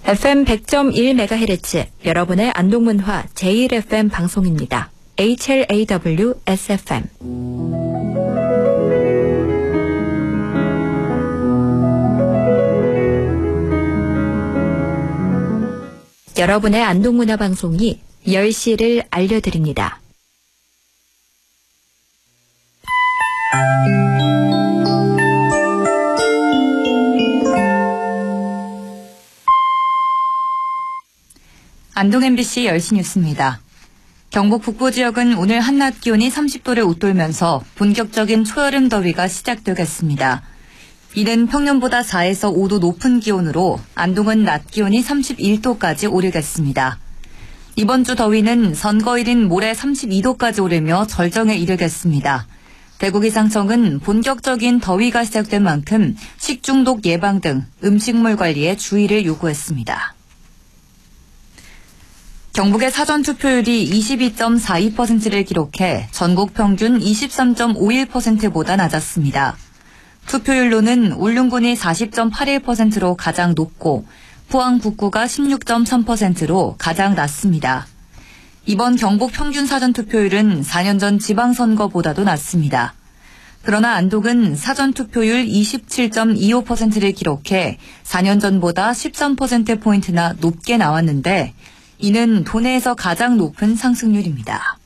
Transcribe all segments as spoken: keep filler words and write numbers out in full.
에프엠 백 점 일 메가헤르츠 여러분의 안동문화 제일 에프엠 방송입니다. 에이치엘에이더블유 에스에프엠. 여러분의 안동문화 방송이 열 시를 알려드립니다. 안동 엠비씨 열 시 뉴스입니다. 경북 북부 지역은 오늘 한낮 기온이 삼십 도를 웃돌면서 본격적인 초여름 더위가 시작되겠습니다. 이는 평년보다 사에서 오 도 높은 기온으로 안동은 낮 기온이 삼십일 도까지 오르겠습니다. 이번 주 더위는 선거일인 모레 삼십이 도까지 오르며 절정에 이르겠습니다. 대구기상청은 본격적인 더위가 시작된 만큼 식중독 예방 등 음식물 관리에 주의를 요구했습니다. 경북의 사전투표율이 이십이 점 사이 퍼센트를 기록해 전국 평균 이십삼 점 오일 퍼센트보다 낮았습니다. 투표율로는 울릉군이 사십 점 팔일 퍼센트로 가장 높고 포항 북구가 십육 점 삼 퍼센트로 가장 낮습니다. 이번 경북 평균 사전투표율은 사 년 전 지방선거보다도 낮습니다. 그러나 안동은 사전투표율 이십칠 점 이오 퍼센트를 기록해 사 년 전보다 십삼 퍼센트포인트나 높게 나왔는데 이는 도내에서 가장 높은 상승률입니다.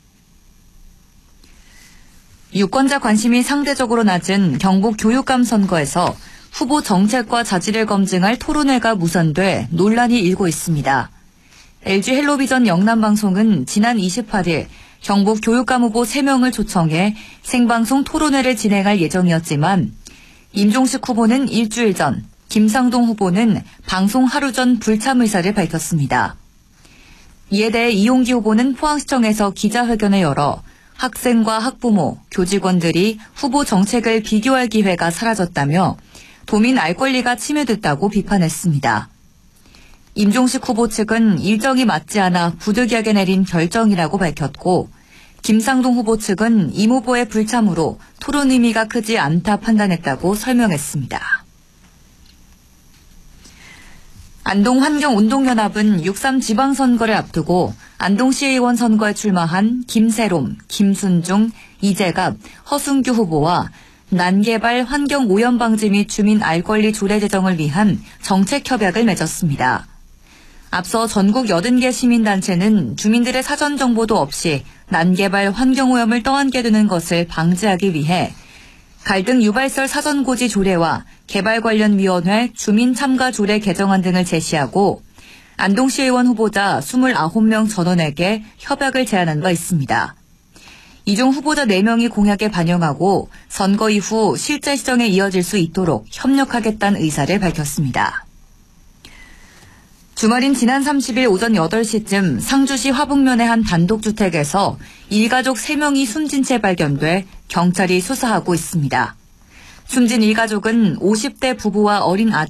유권자 관심이 상대적으로 낮은 경북 교육감 선거에서 후보 정책과 자질을 검증할 토론회가 무산돼 논란이 일고 있습니다. 엘지 헬로비전 영남방송은 지난 이십팔 일 경북 교육감 후보 세 명을 초청해 생방송 토론회를 진행할 예정이었지만 임종식 후보는 일주일 전, 김상동 후보는 방송 하루 전 불참 의사를 밝혔습니다. 이에 대해 이용기 후보는 포항시청에서 기자회견을 열어 학생과 학부모, 교직원들이 후보 정책을 비교할 기회가 사라졌다며 도민 알 권리가 침해됐다고 비판했습니다. 임종식 후보 측은 일정이 맞지 않아 부득이하게 내린 결정이라고 밝혔고 김상동 후보 측은 임 후보의 불참으로 토론 의미가 크지 않다 판단했다고 설명했습니다. 안동환경운동연합은 육삼 지방선거를 앞두고 안동시의원 선거에 출마한 김세롬, 김순중, 이재갑, 허순규 후보와 난개발 환경오염 방지 및 주민 알 권리 조례 제정을 위한 정책 협약을 맺었습니다. 앞서 전국 여든 개 시민단체는 주민들의 사전 정보도 없이 난개발 환경오염을 떠안게 되는 것을 방지하기 위해 갈등 유발설 사전고지 조례와 개발 관련 위원회 주민 참가 조례 개정안 등을 제시하고 안동시의원 후보자 이십구 명 전원에게 협약을 제안한 바 있습니다. 이 중 후보자 네 명이 공약에 반영하고 선거 이후 실제 시정에 이어질 수 있도록 협력하겠다는 의사를 밝혔습니다. 주말인 지난 삼십 일 오전 여덟 시쯤 상주시 화북면의 한 단독주택에서 일가족 세 명이 숨진 채 발견돼 경찰이 수사하고 있습니다. 숨진 일가족은 오십 대 부부와 어린 아들